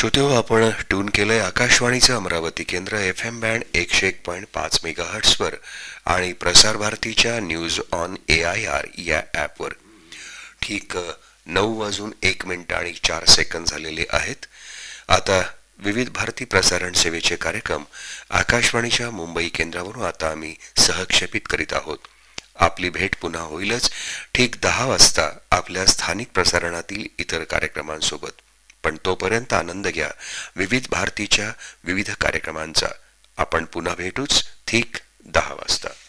श्रोते हो, आपण ट्यून केलंय आकाशवाणीचं अमरावती केंद्र FM बँड 101.5 मेगाहर्ट्झवर आणि प्रसार भारतीच्या न्यूज ऑन AIR या ॲपवर. ठीक 9:01 झालेले आहेत. आता विविध भारती प्रसारण सेवेचे कार्यक्रम आकाशवाणीच्या मुंबई केंद्रावरून आता आम्ही सहक्षेपित करीत आहोत. आपली भेट पुन्हा होईलच ठीक 10 वाजता आपल्या स्थानिक प्रसारणातील इतर कार्यक्रमांसोबत. पण तोपर्यंत आनंद घ्या विविध भारतीच्या विविध कार्यक्रमांचा. आपण पुन्हा भेटूच ठीक 10 वाजता.